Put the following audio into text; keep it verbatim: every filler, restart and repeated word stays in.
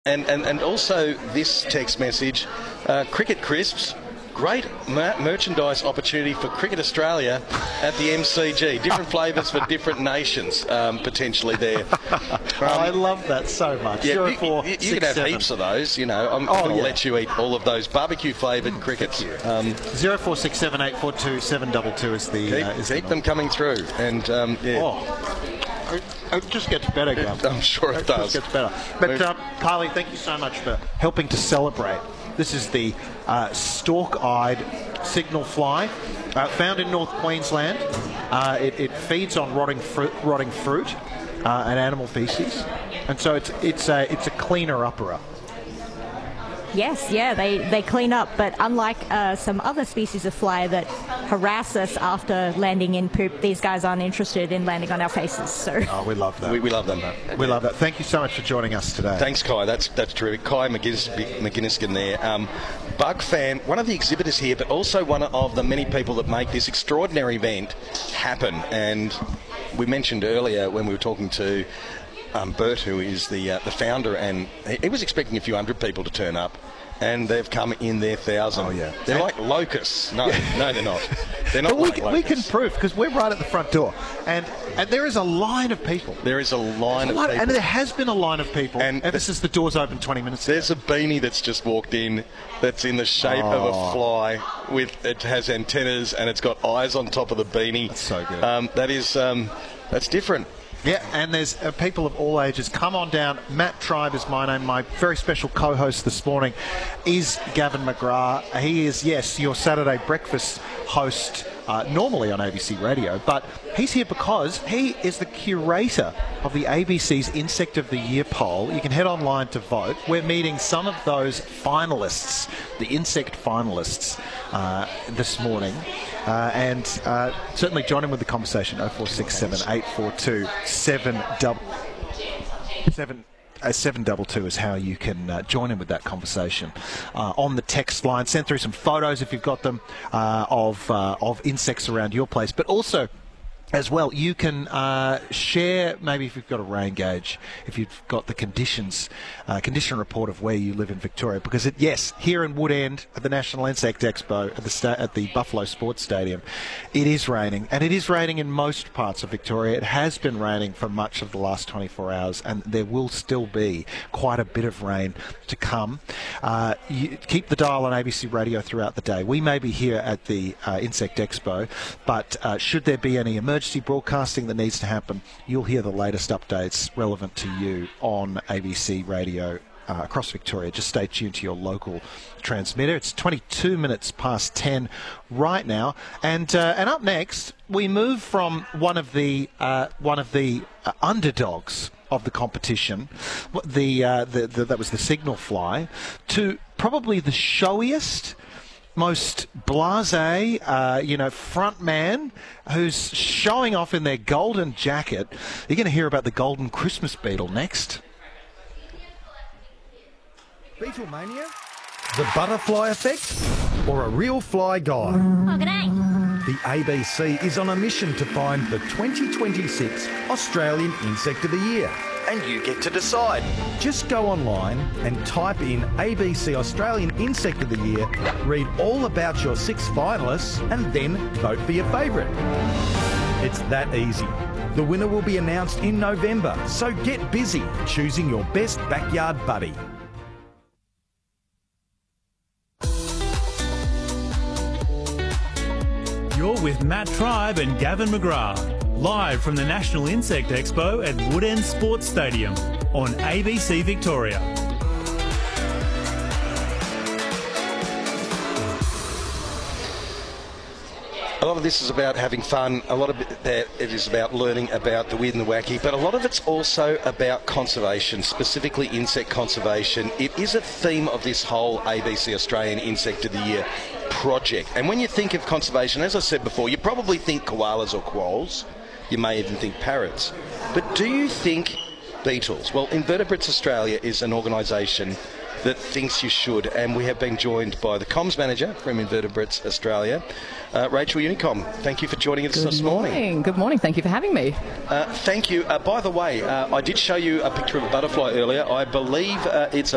And, and, and also this text message, uh, Cricket Crisps, great mer- merchandise opportunity for Cricket Australia at the M C G. Different flavours for different nations, um, potentially there. Um, I love that so much. Yeah, Zero, you, four, you, you six, can have seven. heaps of those, you know. I'm Oh, going to yeah. let you eat all of those barbecue flavoured Mm, crickets. Um, Zero four six seven eight four two seven double two is the keep uh, is keep the them coming through. And, um, yeah. Oh. It, it just gets better, Gav. I'm sure it, it does. just gets better. But um, Carly, thank you so much for helping to celebrate. This is the uh, stalk-eyed signal fly, uh, found in North Queensland. Uh, it, it feeds on rotting fruit, rotting fruit uh, and animal feces, and so it's it's a it's a cleaner upper. Yes, yeah, they, they clean up, but unlike uh, some other species of fly that harass us after landing in poop, these guys aren't interested in landing on our faces. So Oh, we love that. We, we love them. We love that. Thank you so much for joining us today. Thanks, Kai. That's that's terrific. Kai McGuinness, McGuinnesskin there. Um, Bug fan, one of the exhibitors here, but also one of the many people that make this extraordinary event happen. And we mentioned earlier when we were talking to um, Bert, who is the uh, the founder, and he, he was expecting a few hundred people to turn up. And they've come in their thousand. Oh, yeah. They're like locusts. No, no, they're not. They're not But we, like can, we locusts. can prove, because we're right at the front door, and and there is a line of people. There is a line A of line- people. and there has been a line of people And ever the- since the doors opened twenty minutes ago. There's a beanie that's just walked in that's in the shape of Oh. a fly. With it has antennas and it's got eyes on top of the beanie. That's so good. Um, that is um, that's different. Yeah, and there's uh, people of all ages. Come on down. Matt Tribe is my name. My very special co-host this morning is Gavin McGrath. He is, yes, your Saturday breakfast host, uh, normally on A B C Radio, but he's here because he is the curator of the A B C's Insect of the Year poll. You can head online to vote. We're meeting some of those finalists, the insect finalists, uh, this morning. Uh, and uh, certainly join in with the conversation. oh four six seven eight four two seven double seven. Uh, seven double two is how you can uh, join in with that conversation uh, on the text line. Send through some photos if you've got them uh, of uh, of insects around your place, but also, as well, you can uh, share, maybe if you've got a rain gauge, if you've got the conditions, uh, condition report of where you live in Victoria. Because, it, yes, here in Woodend at the National Insect Expo at the, sta- at the Buffalo Sports Stadium, it is raining. And it is raining in most parts of Victoria. It has been raining for much of the last twenty-four hours, and there will still be quite a bit of rain to come. Uh, you keep the dial on A B C Radio throughout the day. We may be here at the uh, Insect Expo, but uh, should there be any emergency broadcasting that needs to happen, you'll hear the latest updates relevant to you on A B C Radio uh, across Victoria. Just stay tuned to your local transmitter. It's twenty-two minutes past ten right now, and uh, and up next we move from one of the uh, one of the uh, underdogs of the competition, the, uh, the, the that was the signal fly, to probably the showiest, most blasé, uh, you know, front man who's showing off in their golden jacket. You're going to hear about the golden Christmas beetle next. Beetlemania? The butterfly effect? Or a real fly guy? Oh, g'day. The A B C is on a mission to find the twenty twenty-six Australian Insect of the Year. And you get to decide. Just go online and type in A B C Australian Insect of the Year, read all about your six finalists, and then vote for your favourite. It's that easy. The winner will be announced in November, so get busy choosing your best backyard buddy. You're with Matt Tribe and Gavin McGrath, live from the National Insect Expo at Woodend Sports Stadium on A B C Victoria. A lot of this is about having fun. A lot of it, that it is about learning about the weird and the wacky, but a lot of it's also about conservation, specifically insect conservation. It is a theme of this whole A B C Australian Insect of the Year project. And when you think of conservation, as I said before, you probably think koalas or quolls. You may even think parrots. But do you think beetles? Well, Invertebrates Australia is an organisation that thinks you should, and we have been joined by the comms manager from Invertebrates Australia, uh, Rachel Unicom. Thank you for joining us Good this morning. morning. Good morning. Thank you for having me. Uh, thank you. Uh, by the way, uh, I did show you a picture of a butterfly earlier. I believe uh, it's a